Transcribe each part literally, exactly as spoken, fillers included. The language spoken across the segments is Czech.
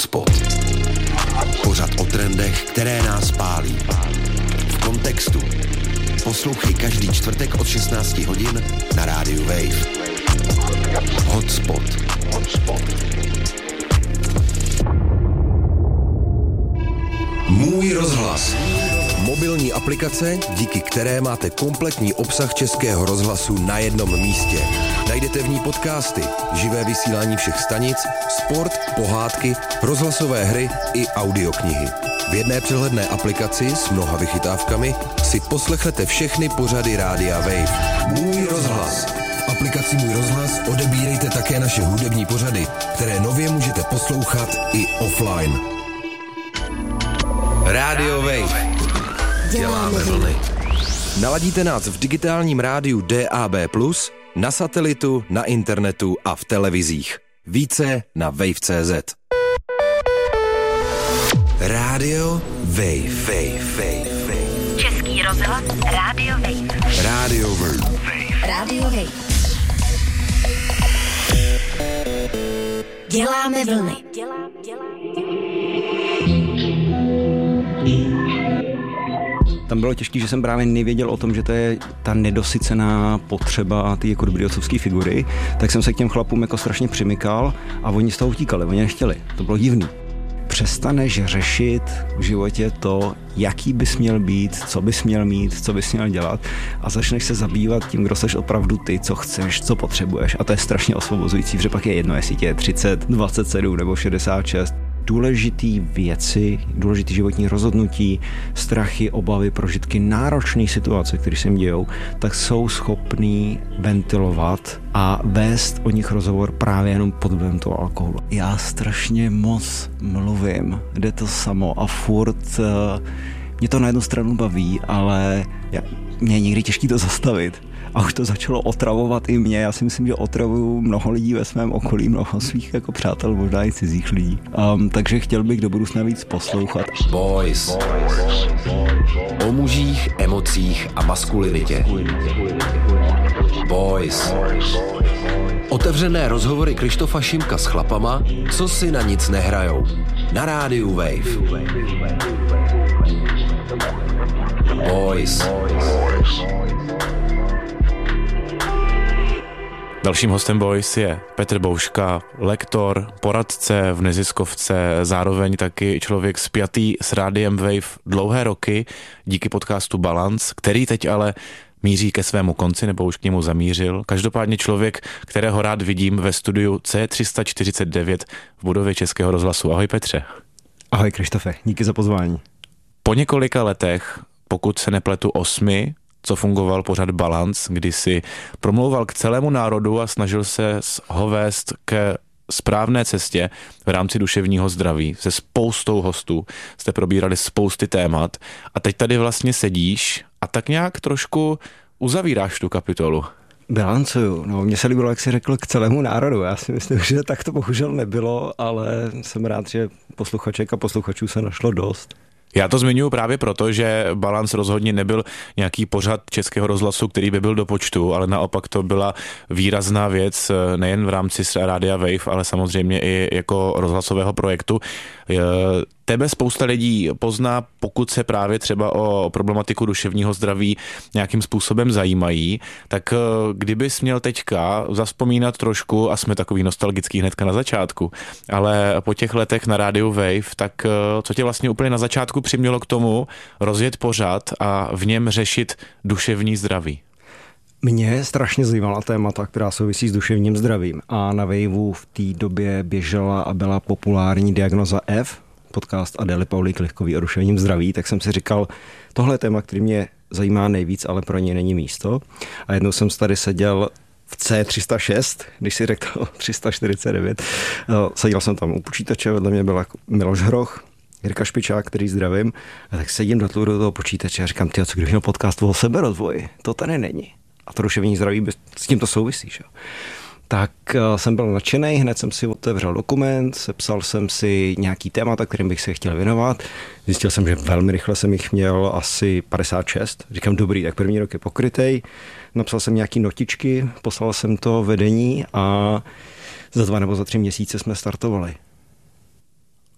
Hotspot. Pořad o trendech, které nás pálí. V kontextu. Poslouchej každý čtvrtek od šestnácti hodin na rádiu Wave. Hotspot. Hotspot. Můj rozhlas. Mobilní aplikace, díky které máte kompletní obsah Českého rozhlasu na jednom místě. Najdete v ní podcasty, živé vysílání všech stanic, sport, pohádky, rozhlasové hry i audioknihy. V jedné přehledné aplikaci s mnoha vychytávkami si poslechnete všechny pořady Rádia Wave. Můj rozhlas. V aplikaci Můj rozhlas odebírejte také naše hudební pořady, které nově můžete poslouchat i offline. Rádio Wave. Děláme vlny. Naladíte nás v digitálním rádiu D A B plus, na satelitu, na internetu a v televizích. Více na wave tečka cé zet. Rádio Wave. Wave. Wave. Wave. Český rozhlas Rádio Wave. Rádio Wave. Rádio Wave. Děláme vlny. Tam bylo těžké, že jsem právě nevěděl o tom, že to je ta nedosycená potřeba ty jako dobrý otcovský figury, tak jsem se k těm chlapům jako strašně přimykal a oni z toho utíkali, oni nechtěli. To bylo divný. Přestaneš řešit v životě to, jaký bys měl být, co bys měl mít, co bys měl dělat a začneš se zabývat tím, kdo seš opravdu ty, co chceš, co potřebuješ a to je strašně osvobozující, protože pak je jedno, jestli tě je třicet, dvacet sedm nebo šedesát šest. Důležitý věci, důležitý životní rozhodnutí, strachy, obavy, prožitky, náročné situace, které se jim dějou, tak jsou schopný ventilovat a vést o nich rozhovor právě jenom pod vlivem toho alkoholu. Já strašně moc mluvím, jde to samo a furt mě to na jednu stranu baví, ale mě je někdy těžký to zastavit. A už to začalo otravovat i mě. Já si myslím, že otravuju mnoho lidí ve svém okolí, mnoho svých jako přátel, možná i cizích lidí. Um, takže chtěl bych do budoucna víc poslouchat. Boys. O mužích, emocích a maskulinitě. Boys. Otevřené rozhovory Krištofa Šimka s chlapama, co si na nic nehrajou. Na rádiu Wave. Boys. Dalším hostem Boys je Petr Bouška, lektor, poradce v neziskovce, zároveň taky člověk spjatý s Rádiem Wave dlouhé roky díky podcastu Balance, který teď ale míří ke svému konci, nebo už k němu zamířil. Každopádně člověk, kterého rád vidím ve studiu C tři sta čtyřicet devět v budově Českého rozhlasu. Ahoj Petře. Ahoj Krištofe, díky za pozvání. Po několika letech, pokud se nepletu osmi, co fungoval pořad Balance, kdy si promlouval k celému národu a snažil se ho vést k správné cestě v rámci duševního zdraví. Se spoustou hostů jste probírali spousty témat a teď tady vlastně sedíš a tak nějak trošku uzavíráš tu kapitolu. Bilancuju. No, mně se líbilo, jak jsi řekl, k celému národu. Já si myslím, že tak to bohužel nebylo, ale jsem rád, že posluchaček a posluchačů se našlo dost. Já to zmiňuji právě proto, že Balance rozhodně nebyl nějaký pořad Českého rozhlasu, který by byl do počtu, ale naopak to byla výrazná věc nejen v rámci Rádia Wave, ale samozřejmě i jako rozhlasového projektu. Tebe spousta lidí pozná, pokud se právě třeba o problematiku duševního zdraví nějakým způsobem zajímají, tak kdybys měl teďka zavzpomínat trošku, a jsme takový nostalgický hnedka na začátku, ale po těch letech na rádiu Wave, tak co tě vlastně úplně na začátku přimělo k tomu rozjet pořad a v něm řešit duševní zdraví? Mě strašně zajímala témata, která souvisí s duševním zdravím a na Waveu v té době běžela a byla populární Diagnoza F, podcast Adély Pauly Klivkový o duševním zdraví, tak jsem si říkal, tohle je téma, který mě zajímá nejvíc, ale pro ně není místo. A jednou jsem tady seděl v C tři sta šest, když si řekl tři sta čtyřicet devět. Seděl jsem tam u počítače, vedle mě byl Miloš Hroch, Jirka Špičák, který zdravím, a tak sedím do toho, do toho počítače a říkám, tyjo, co kdybych měl podcast o seberozvoji? To tady není. A to duševní zdraví s tím to souvisí, že? Tak jsem byl nadšený, hned jsem si otevřel dokument, sepsal jsem si nějaký témata, kterým bych se chtěl věnovat. Zjistil jsem, že velmi rychle jsem jich měl asi padesát šest. Říkám, dobrý, tak první rok je pokrytej. Napsal jsem nějaký notičky, poslal jsem to vedení a za dva nebo za tři měsíce jsme startovali.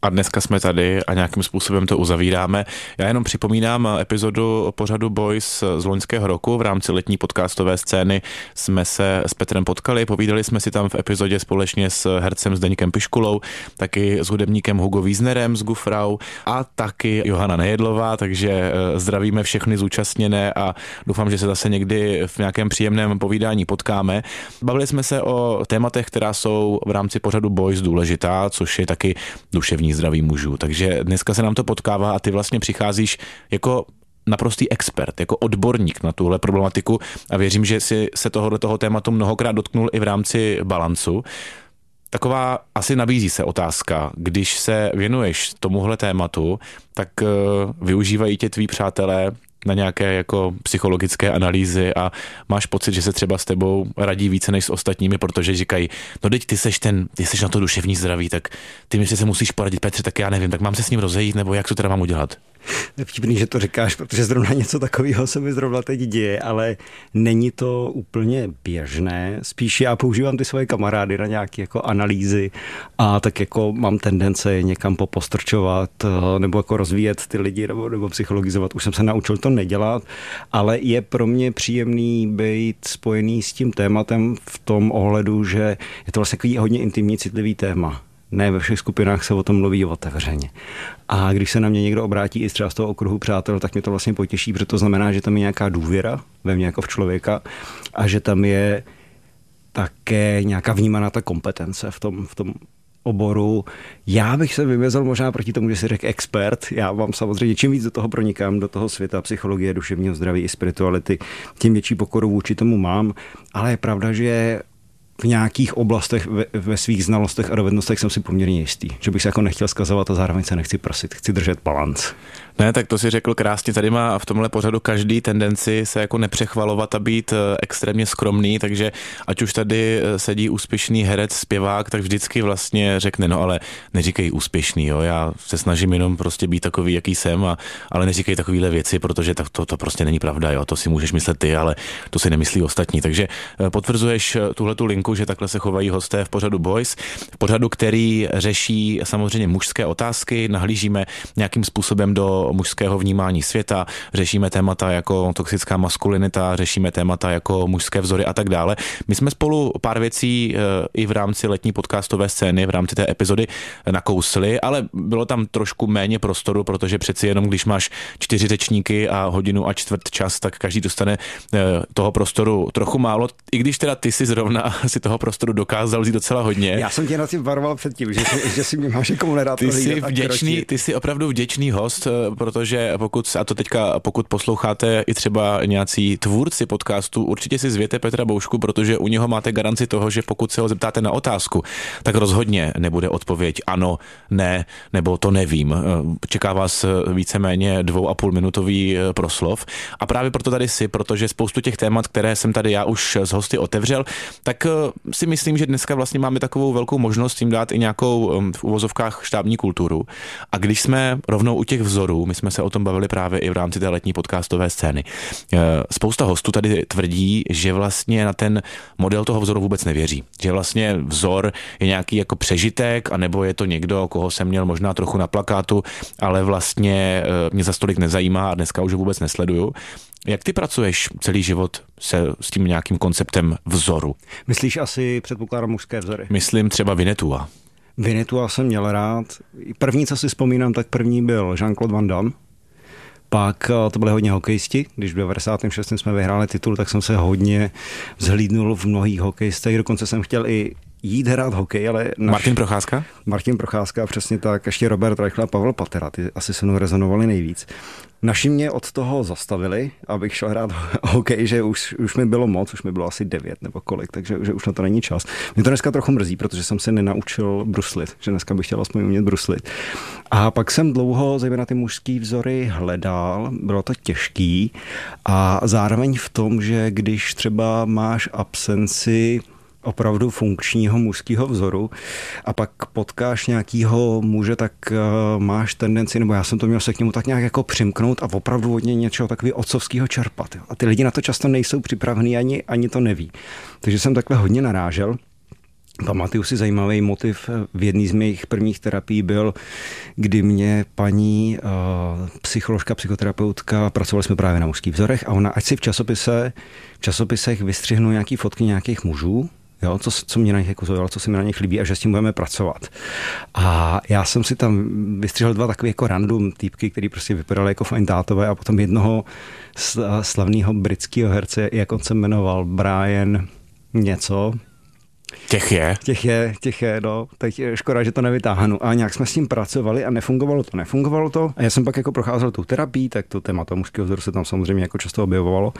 A dneska jsme tady a nějakým způsobem to uzavíráme. Já jenom připomínám epizodu pořadu Boys z loňského roku. V rámci letní podcastové scény jsme se s Petrem potkali, povídali jsme si tam v epizodě společně s hercem Zdeňkem Piškulou, taky s hudebníkem Hugo Wiesnerem z Gufrau a taky Johana Nejedlová, takže zdravíme všechny zúčastněné a doufám, že se zase někdy v nějakém příjemném povídání potkáme. Bavili jsme se o tématech, která jsou v rámci pořadu Boys důležitá, což je taky duševní zdraví mužů. Takže dneska se nám to potkává a ty vlastně přicházíš jako naprostý expert, jako odborník na tuhle problematiku a věřím, že si se tohoto toho tématu mnohokrát dotknul i v rámci Balancu. Taková asi nabízí se otázka, když se věnuješ tomuhle tématu, tak uh, využívají tě tví přátelé na nějaké jako psychologické analýzy a máš pocit, že se třeba s tebou radí více než s ostatními, protože říkají, no teď ty seš ten, ty seš na to duševní zdraví, tak ty mi se musíš poradit, Petře, tak já nevím, tak mám se s ním rozejít, nebo jak to teda mám udělat? Je vtipný, že to říkáš, protože zrovna něco takového se mi zrovna teď děje, ale není to úplně běžné. Spíš já používám ty svoje kamarády na nějaké jako analýzy a tak jako mám tendence někam popostrčovat nebo jako rozvíjet ty lidi nebo, nebo psychologizovat. Už jsem se naučil to nedělat, ale je pro mě příjemný být spojený s tím tématem v tom ohledu, že je to vlastně takový hodně intimní, citlivý téma. Ne ve všech skupinách se o tom mluví otevřeně. A když se na mě někdo obrátí i třeba z toho okruhu přátel, tak mě to vlastně potěší, protože to znamená, že tam je nějaká důvěra ve mně jako v člověka a že tam je také nějaká vnímaná ta kompetence v tom, v tom oboru. Já bych se vymezil možná proti tomu, že si řekl expert. Já mám samozřejmě, čím víc do toho pronikám, do toho světa psychologie, duševního zdraví i spirituality, tím větší pokoru vůči tomu mám. Ale je pravda, že v nějakých oblastech ve, ve svých znalostech a dovednostech jsem si poměrně jistý. Že bych se jako nechtěl zkazovat a zároveň se nechci prosit. Chci držet balanc. Ne, tak to si řekl krásně. Tady má v tomhle pořadu každý tendenci se jako nepřechvalovat a být extrémně skromný, takže ať už tady sedí úspěšný herec, zpěvák, tak vždycky vlastně řekne, no ale neříkej úspěšný, jo, já se snažím jenom prostě být takový, jaký jsem, a, ale neříkej takovýhle věci, protože to, to, to prostě není pravda, jo, to si můžeš myslet ty, ale to si nemyslí ostatní. Takže potvrzuješ tuhletu linku, že takhle se chovají hosté v pořadu Boys, v pořadu, který řeší samozřejmě mužské otázky, nahlížíme nějakým způsobem do mužského vnímání světa, řešíme témata jako toxická maskulinita, řešíme témata jako mužské vzory a tak dále. My jsme spolu pár věcí i v rámci letní podcastové scény, v rámci té epizody nakousli, ale bylo tam trošku méně prostoru, protože přeci jenom, když máš čtyři řečníky a hodinu a čtvrt čas, tak každý dostane toho prostoru trochu málo, i když teda ty si zrovna si toho prostoru dokázal vzít docela hodně. Já jsem tě na tím varoval předtím, že, že si mě máš jako moderátor. Ty jsi vděčný, ty jsi opravdu vděčný host, protože pokud, a to teďka, pokud posloucháte i třeba nějací tvůrci podcastu, určitě si zvěte Petra Boušku, protože u něho máte garanci toho, že pokud se ho zeptáte na otázku, tak rozhodně nebude odpověď ano, ne, nebo to nevím. Čeká vás víceméně dvou a půl minutový proslov a právě proto tady si, protože spoustu těch témat, které jsem tady já už s hosty otevřel, tak si myslím, že dneska vlastně máme takovou velkou možnost jim dát i nějakou v uvozovkách štábní kulturu. A když jsme rovnou u těch vzorů, my jsme se o tom bavili právě i v rámci té letní podcastové scény. Spousta hostů tady tvrdí, že vlastně na ten model toho vzoru vůbec nevěří. Že vlastně vzor je nějaký jako přežitek, anebo je to někdo, koho jsem měl možná trochu na plakátu, ale vlastně mě za stolik nezajímá a dneska už vůbec nesleduju. Jak ty pracuješ celý život se s tím nějakým konceptem vzoru? Myslíš asi, předpokládám, mužské vzory? Myslím třeba Vinetua. Vinetua jsem měl rád. První, co si vzpomínám, tak první byl Jean-Claude Van Damme. Pak to byly hodně hokejisti. Když v devadesátém šestém jsme vyhráli titul, tak jsem se hodně vzhlídnul v mnohých hokejistech. Dokonce jsem chtěl i jít hrát hokej, ale... Naš... Martin Procházka? Martin Procházka, přesně tak. Ještě Robert Reichl a Pavel Patera, ty asi se mnou rezonovali nejvíc. Naši mě od toho zastavili, abych šel hrát hokej, že už, už mi bylo moc, už mi bylo asi devět nebo kolik, takže že už na to není čas. Mě to dneska trochu mrzí, protože jsem se nenaučil bruslit, že dneska bych chtěl aspoň umět bruslit. A pak jsem dlouho, zejména ty mužský vzory, hledal, bylo to těžký a zároveň v tom, že když třeba máš absenci opravdu funkčního mužského vzoru a pak potkáš nějakýho muže, tak uh, máš tendenci, nebo já jsem to měl se k němu tak nějak jako přimknout a opravdu od něj něčeho takového otcovského čerpat. Jo. A ty lidi na to často nejsou připravení, ani, ani to neví. Takže jsem takhle hodně narážel. Pamatuju si zajímavý motiv v jedné z mých prvních terapií byl, kdy mě paní uh, psycholožka, psychoterapeutka, pracovali jsme právě na mužských vzorech a ona, ať si v časopise, v časopisech vystřihnu nějaký fotky nějakých mužů, jo, co, co mě na nich jako zaujalo, co se mi na nich líbí a že s tím budeme pracovat. A já jsem si tam vystřihl dva takové jako random týpky, který prostě vypadaly jako fajn tátové a potom jednoho slavného britského herce, jak on se jmenoval, Brian něco. Těch je. Těch je, těch je, no. Teď škoda, že to nevytáhnu. A nějak jsme s tím pracovali a nefungovalo to, nefungovalo to. A já jsem pak jako procházel tu terapii, tak to téma toho mužského vzoru se tam samozřejmě jako často objevovalo.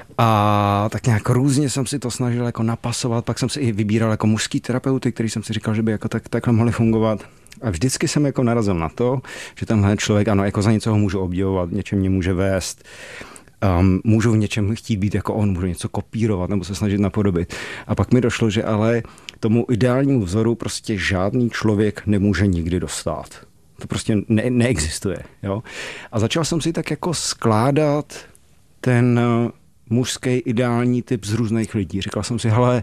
A tak nějak různě jsem si to snažil jako napasovat, pak jsem si i vybíral jako mužský terapeuty, který jsem si říkal, že by jako tak, takhle mohli fungovat. A vždycky jsem jako narazil na to, že tenhle člověk, ano, jako za něco ho můžu obdivovat, něčem mě může vést. Um, můžu v něčem chtít být jako on, můžu něco kopírovat nebo se snažit napodobit. A pak mi došlo, že ale tomu ideálnímu vzoru prostě žádný člověk nemůže nikdy dostat. To prostě ne- neexistuje. Jo? A začal jsem si tak jako skládat ten mužský ideální typ z různých lidí. Říkal jsem si, hele,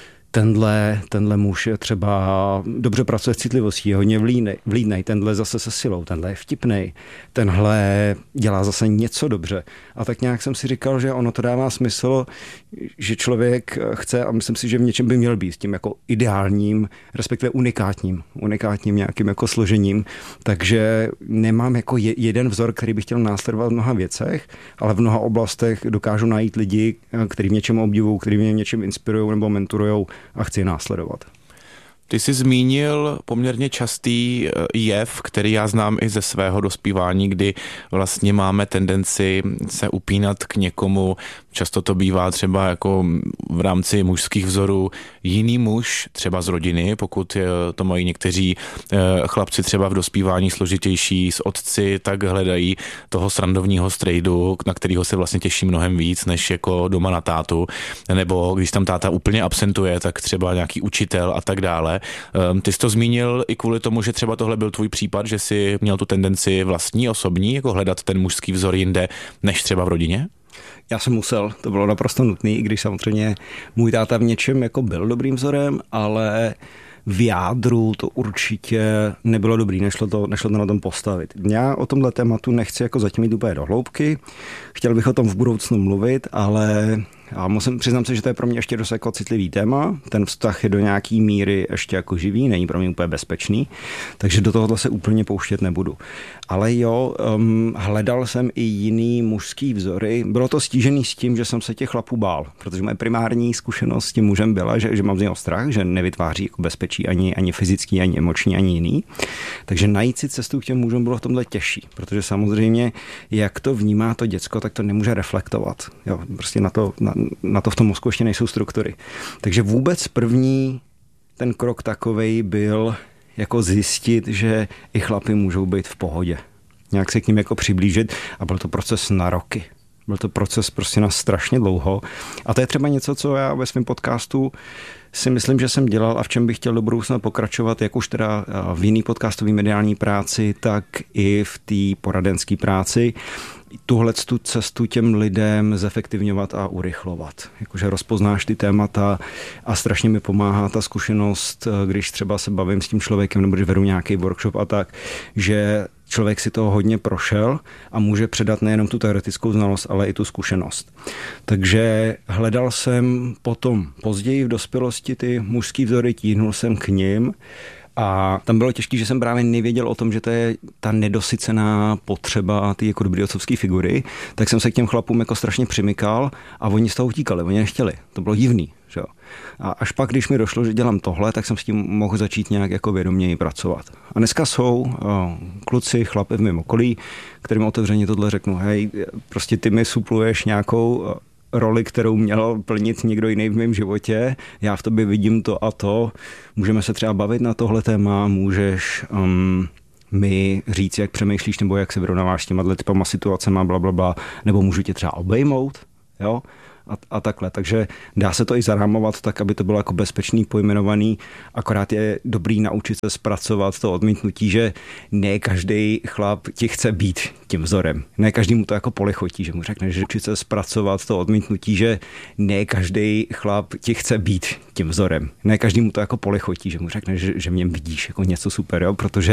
tenhle, tenhle muž je třeba dobře pracuje s citlivostí, je hodně vlídnej, tenhle zase se silou, tenhle je vtipnej, tenhle dělá zase něco dobře. A tak nějak jsem si říkal, že ono to dává smysl, že člověk chce, a myslím si, že v něčem by měl být tím jako ideálním, respektive unikátním, unikátním nějakým jako složením. Takže nemám jako jeden vzor, který bych chtěl následovat v mnoha věcech, ale v mnoha oblastech dokážu najít lidi, kteří v něčem obdivují, kteří mě v něčem inspirují nebo mentorujou a chci následovat. Ty jsi zmínil poměrně častý jev, který já znám i ze svého dospívání, kdy vlastně máme tendenci se upínat k někomu. Často to bývá třeba jako v rámci mužských vzorů jiný muž, třeba z rodiny, pokud to mají někteří chlapci třeba v dospívání složitější s otci, tak hledají toho srandovního strejdu, na kterého se vlastně těší mnohem víc, než jako doma na tátu. Nebo když tam táta úplně absentuje, tak třeba nějaký učitel a tak dále. Ty jsi to zmínil i kvůli tomu, že třeba tohle byl tvůj případ, že jsi měl tu tendenci vlastní, osobní, jako hledat ten mužský vzor jinde, než třeba v rodině? Já jsem musel, to bylo naprosto nutné, i když samozřejmě můj táta v něčem jako byl dobrým vzorem, ale v jádru to určitě nebylo dobrý, nešlo to, nešlo to na tom postavit. Já o tomhle tématu nechci jako zatím jít úplně do hloubky, chtěl bych o tom v budoucnu mluvit, ale já musím přiznat se, že to je pro mě ještě dost jako citlivý téma. Ten vztah je do nějaký míry ještě jako živý, není pro mě úplně bezpečný, takže do tohohle se úplně pouštět nebudu. Ale jo, um, hledal jsem i jiný mužský vzory. Bylo to stížený s tím, že jsem se těch chlapů bál, protože moje primární zkušenost s tím mužem byla, že, že mám z něho strach, že nevytváří jako bezpečí ani, ani fyzický, ani emoční, ani jiný. Takže najít si cestu k těm mužům bylo v tomhle těžší, protože samozřejmě, jak to vnímá to děcko, tak to nemůže reflektovat. Jo, prostě na to, na, na to v tom mozku ještě nejsou struktury. Takže vůbec první ten krok takovej byl jako zjistit, že i chlapi můžou být v pohodě. Nějak se k ním jako přiblížit a byl to proces na roky. Byl to proces prostě na strašně dlouho. A to je třeba něco, co já ve svém podcastu si myslím, že jsem dělal a v čem bych chtěl do budoucna pokračovat, jak už teda v jiný podcastový mediální práci, tak i v té poradenské práci. Tuhle tu cestu těm lidem zefektivňovat a urychlovat. Jakože rozpoznáš ty témata a strašně mi pomáhá ta zkušenost, když třeba se bavím s tím člověkem nebo když vedu nějaký workshop a tak, že člověk si toho hodně prošel a může předat nejenom tu teoretickou znalost, ale i tu zkušenost. Takže hledal jsem potom později v dospělosti ty mužský vzory, tíhnul jsem k nim. A tam bylo těžké, že jsem právě nevěděl o tom, že to je ta nedosycená potřeba ty jako dobrý otcovský figury, tak jsem se k těm chlapům jako strašně přimykal a oni z toho utíkali, oni nechtěli. To bylo divný. Že? A až pak, když mi došlo, že dělám tohle, tak jsem s tím mohl začít nějak jako vědoměji pracovat. A dneska jsou o, kluci, chlapy v mém okolí, kterým otevřeně tohle řeknu, hej, prostě ty mi supluješ nějakou roli, kterou měl plnit někdo jiný v mém životě. Já v tobě vidím to a to. Můžeme se třeba bavit na tohle téma, můžeš um, mi říct, jak přemýšlíš nebo jak se vyrovnáváš s těma typama situacema, blablabla, nebo můžu tě třeba obejmout, jo? a, a takhle. Takže dá se to i zarámovat tak, aby to bylo jako bezpečný, pojmenovaný, akorát je dobrý naučit se zpracovat to odmítnutí, že ne každý chlap ti chce být tím vzorem. Ne každý mu to jako polichotí, že mu řekne, že učit se zpracovat to odmítnutí, že ne každý chlap ti chce být tím vzorem. Ne každý mu to jako polichotí, že mu řekne, že, že mě vidíš jako něco super, jo? Protože